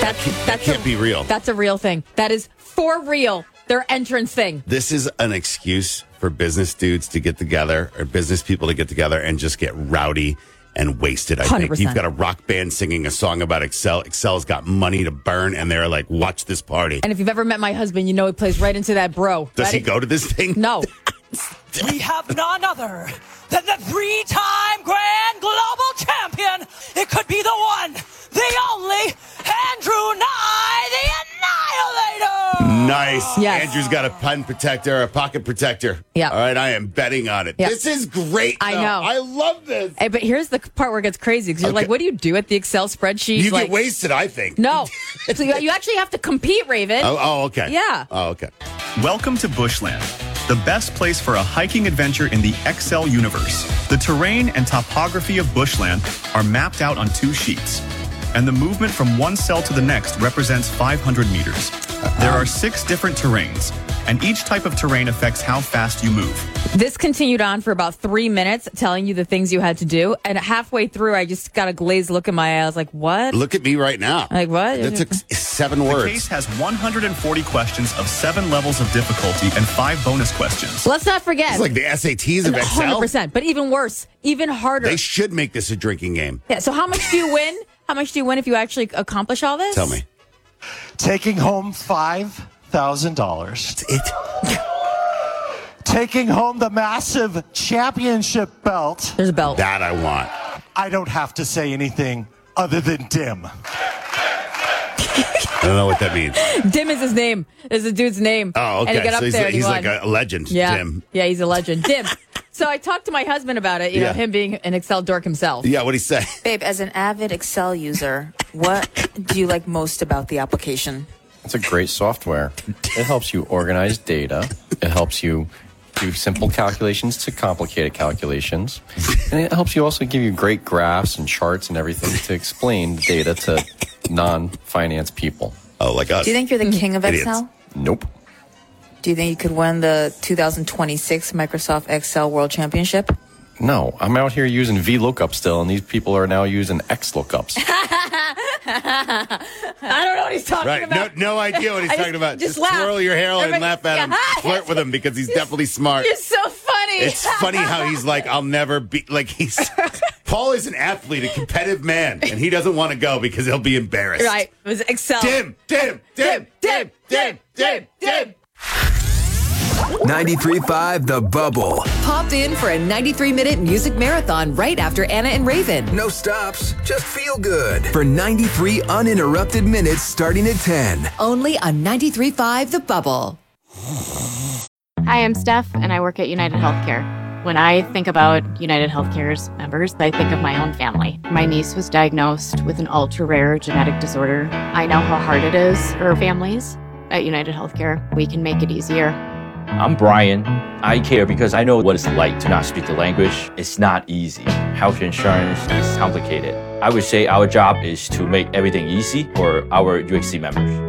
That can't be real. That's a real thing. That is for real. Their entrance thing. This is an excuse for business dudes to get together or business people to get together and just get rowdy and wasted. I think 100%. you've got a rock band singing a song about Excel. Excel's got money to burn, and they're like, "Watch this party." And if you've ever met my husband, you know he plays right into that bro. Does he go to this thing? No. We have none other than the three-time Grand Global Champion. It could be the one, the only, Andrew Nye, the Annihilator. Nice. Yes. Andrew's got a pen protector, a pocket protector. Yeah. All right, I am betting on it. Yeah. This is great. I though. know. I love this. Hey, but here's the part where it gets crazy because you're Okay. like, what do you do at the Excel spreadsheet? You like, get wasted, I think. No. So you actually have to compete, Raven. Oh, okay. Yeah. Oh, okay. Welcome to Bushland, the best place for a hiking adventure in the Excel universe. The terrain and topography of Bushland are mapped out on 2 sheets, and the movement from one cell to the next represents 500 meters. There are 6 different terrains, and each type of terrain affects how fast you move. This continued on for about 3 minutes, telling you the things you had to do. And halfway through, I just got a glazed look in my eye. I was like, what? Look at me right now. Like, what? That took 7 The words. case has 140 questions of 7 levels of difficulty and 5 bonus questions. Let's not forget. It's like the SATs of Excel. 100%. But even worse, even harder. They should make this a drinking game. Yeah. So how much do you win? How much do you win if you actually accomplish all this? Tell me. Taking home $5,000. It. Taking home the massive championship belt. There's a belt. That I want. I don't have to say anything other than dim. I don't know what that means. Dim is his name. Is the dude's name. Oh, okay. And he got up So there and he he's won. like a legend, yeah. Tim. Yeah, he's a legend. Dim. So I talked to my husband about it, you know, Yeah. him being an Excel dork himself. Yeah, what'd he say? Babe, as an avid Excel user, what do you like most about the application? It's a great software. It helps you organize data. It helps you do simple calculations to complicated calculations. And it helps you also give you great graphs and charts and everything to explain the data to non-finance people. Oh, like us. Do you think you're the king of Idiots. Excel? Nope. Do you think you could win the 2026 Microsoft Excel World Championship? No, I'm out here using VLOOKUP still, and these people are now using XLOOKUPs. I don't know what he's talking Right. about. No idea what he's I talking about. just laugh. twirl your hair and Everybody- laugh at him. Yeah. Flirt with him because he's definitely smart. You're so funny. It's funny how he's like, I'll never be like he's Paul is an athlete, a competitive man, and he doesn't want to go because he'll be embarrassed. Right. It was Excel. Dim. 93.5 The Bubble. Pop in for a 93-minute music marathon right after Anna and Raven. No stops, just feel good. For 93 uninterrupted minutes starting at 10. Only on 93.5 The Bubble. Hi, I'm Steph, and I work at United Healthcare. When I think about United Healthcare's members, I think of my own family. My niece was diagnosed with an ultra-rare genetic disorder. I know how hard it is for families. At United Healthcare, we can make it easier. I'm Brian. I care because I know what it's like to not speak the language. It's not easy. Health insurance is complicated. I would say our job is to make everything easy for our UHC members.